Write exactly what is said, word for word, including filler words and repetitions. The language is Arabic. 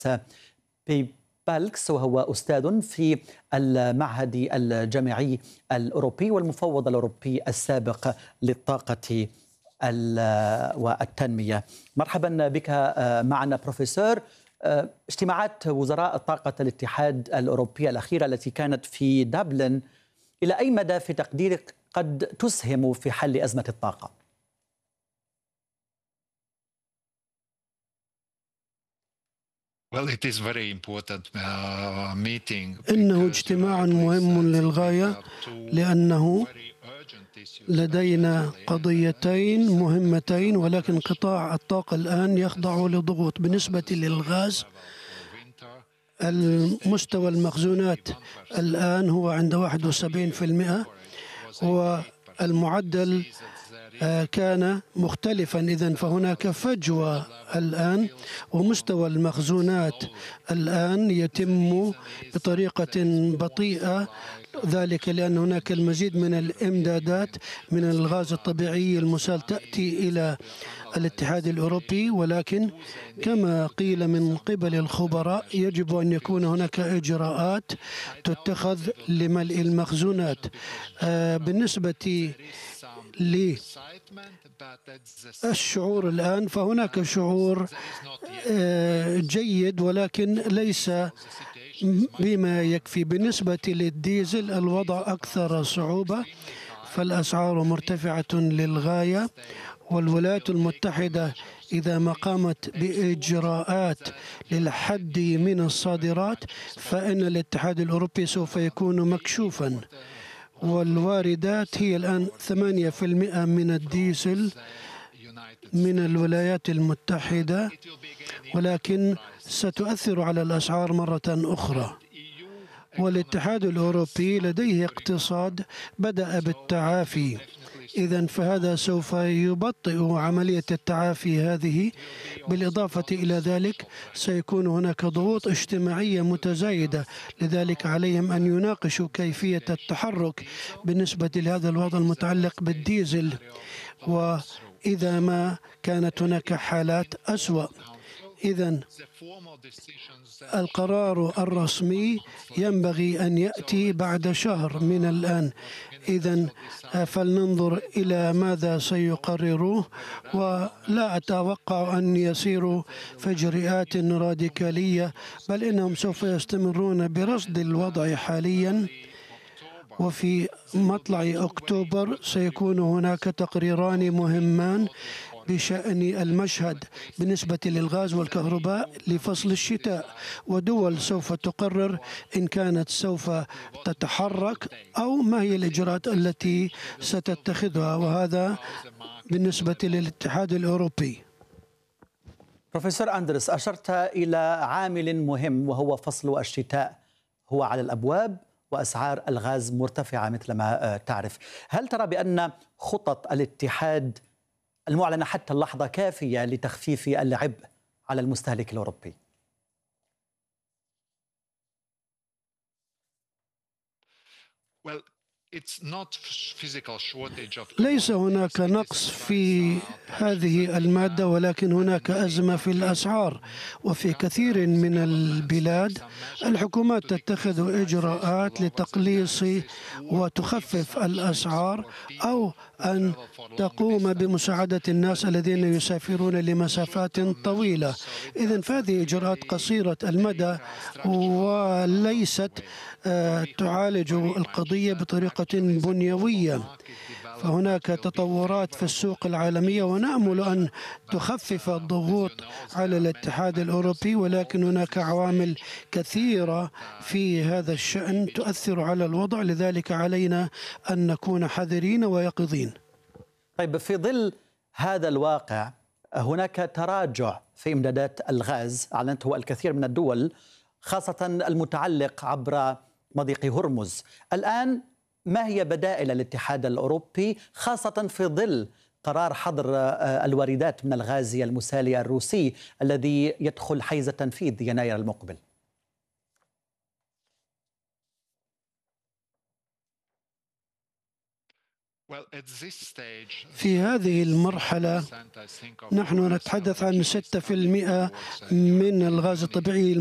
بيبالكس، وهو أستاذ في المعهد الجامعي الأوروبي والمفوض الأوروبي السابق للطاقة والتنمية. مرحبا بك معنا بروفيسور. اجتماعات وزراء طاقة الاتحاد الأوروبي الأخيرة التي كانت في دبلن إلى أي مدى في تقديرك قد تسهم في حل أزمة الطاقة؟ إنه اجتماع مهم للغاية، لأنه لدينا قضيتين مهمتين، ولكن قطاع الطاقة الآن يخضع لضغوط. بالنسبة للغاز، المستوى المخزونات الآن هو عند واحد وسبعين بالمئة، والمعدل كان مختلفا. إذن فهناك فجوة الآن، ومستوى المخزونات الآن يتم بطريقة بطيئة، ذلك لأن هناك المزيد من الإمدادات من الغاز الطبيعي المسال تأتي إلى الاتحاد الأوروبي، ولكن كما قيل من قبل الخبراء يجب أن يكون هناك إجراءات تتخذ لملء المخزونات. بالنسبة للشعور الآن، فهناك شعور جيد ولكن ليس بما يكفي. بالنسبة للديزل الوضع أكثر صعوبة، فالأسعار مرتفعة للغاية، والولايات المتحدة إذا ما قامت بإجراءات للحد من الصادرات فإن الاتحاد الأوروبي سوف يكون مكشوفا. والواردات هي الآن ثمانية بالمئة من الديزل من الولايات المتحدة، ولكن ستؤثر على الأسعار مرة أخرى. والاتحاد الأوروبي لديه اقتصاد بدأ بالتعافي، إذن فهذا سوف يبطئ عملية التعافي هذه. بالإضافة إلى ذلك سيكون هناك ضغوط اجتماعية متزايدة، لذلك عليهم أن يناقشوا كيفية التحرك بالنسبة لهذا الوضع المتعلق بالديزل، وإذا ما كانت هناك حالات أسوأ. إذن القرار الرسمي ينبغي أن يأتي بعد شهر من الآن. إذن فلننظر إلى ماذا سيقرروه، ولا أتوقع أن يسيروا في إجراءات راديكالية، بل إنهم سوف يستمرون برصد الوضع حاليا. وفي مطلع أكتوبر سيكون هناك تقريران مهمان بشأن المشهد بالنسبة للغاز والكهرباء لفصل الشتاء، ودول سوف تقرر إن كانت سوف تتحرك أو ما هي الإجراءات التي ستتخذها، وهذا بالنسبة للاتحاد الأوروبي. بروفيسور أندرس، أشرت إلى عامل مهم وهو فصل الشتاء، هو على الأبواب وأسعار الغاز مرتفعة مثل ما تعرف. هل ترى بأن خطط الاتحاد المعلنة حتى اللحظة كافية لتخفيف العبء على المستهلك الأوروبي؟ ليس هناك نقص في هذه المادة، ولكن هناك أزمة في الأسعار. وفي كثير من البلاد الحكومات تتخذ إجراءات لتقليص وتخفف الأسعار، أو أن تقوم بمساعدة الناس الذين يسافرون لمسافات طويلة. إذن فهذه إجراءات قصيرة المدى وليست تعالج القضية بطريقة بنيوية. فهناك تطورات في السوق العالمية، ونأمل أن تخفف الضغوط على الاتحاد الأوروبي، ولكن هناك عوامل كثيرة في هذا الشأن تؤثر على الوضع، لذلك علينا أن نكون حذرين ويقظين. طيب، في ظل هذا الواقع هناك تراجع في إمدادات الغاز أعلنته الكثير من الدول، خاصة المتعلق عبر مضيق هرمز. الآن ما هي بدائل الاتحاد الأوروبي، خاصة في ظل قرار حظر الواردات من الغاز المسالي الروسي الذي يدخل حيز تنفيذ يناير المقبل؟ في هذه المرحلة نحن نتحدث عن ستة بالمئة من الغاز الطبيعي